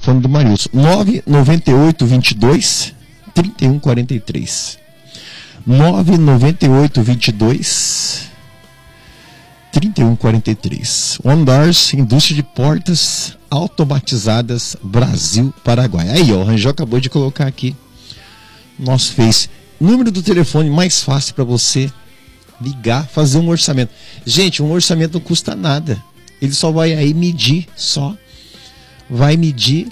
telefone do Marilson, 99822 3143. 99822 3143. One Doors, indústria de portas automatizadas, Brasil, Paraguai. Aí, ó, o Rangel acabou de colocar aqui nosso Face. Número do telefone mais fácil para você ligar, fazer um orçamento. Gente, um orçamento não custa nada. Ele só vai aí medir, vai medir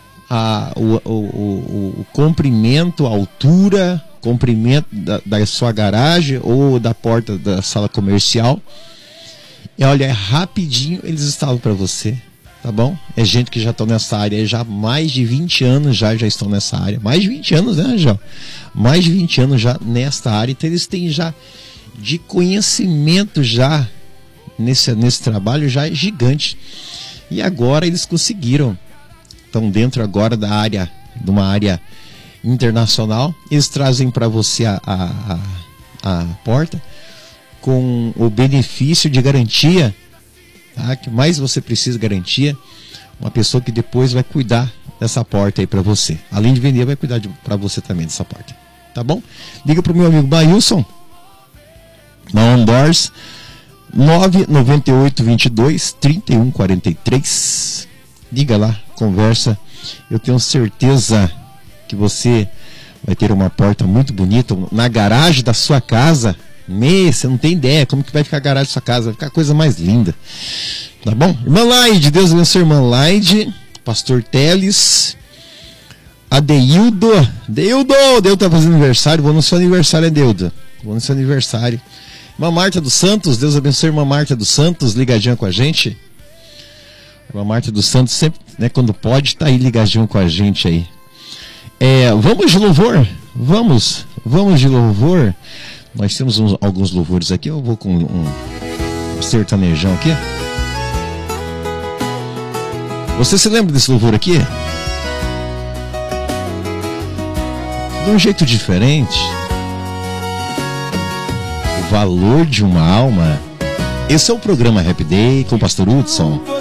o comprimento, a altura, comprimento da sua garagem ou da porta da sala comercial. E olha, é rapidinho, eles instalam para você, tá bom? É gente que já estão nessa área, já há mais de 20 anos já estão nessa área. Mais de 20 anos, né, Angel? Mais de 20 anos já nesta área. Então eles têm já de conhecimento já nesse trabalho já é gigante. E agora eles conseguiram, estão dentro agora da área, de uma área internacional. Eles trazem para você a porta com o benefício de garantia, tá? Que mais você precisa de garantia, uma pessoa que depois vai cuidar dessa porta aí para você. Além de vender, vai cuidar para você também dessa porta, tá bom? Liga pro meu amigo Bailson na One Doors, 99822 3143. Liga lá, conversa. Eu tenho certeza que você vai ter uma porta muito bonita na garagem da sua casa. Você não tem ideia como que vai ficar a garagem da sua casa. Vai ficar a coisa mais linda, tá bom? Irmã Laide, Deus abençoe, irmã Laide. Pastor Teles, Adeildo tá fazendo aniversário. Vou no seu aniversário, Adeildo. Vou no seu aniversário. Irmã Marta dos Santos, Deus abençoe, irmã Marta dos Santos, ligadinha com a gente. Irmã Marta dos Santos sempre, né, quando pode, tá aí ligadinho com a gente aí. Vamos de louvor? Vamos de louvor. Nós temos alguns louvores aqui. Eu vou com um sertanejão aqui. Você se lembra desse louvor aqui? De um jeito diferente. O valor de uma alma. Esse é o programa Happy Day com o pastor Hudson.